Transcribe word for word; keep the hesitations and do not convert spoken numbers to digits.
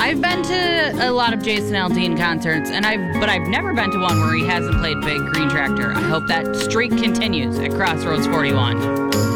I've been to a lot of Jason Aldean concerts, and I've but I've never been to one where he hasn't played Big Green Tractor. I hope that streak continues at Crossroads forty-one.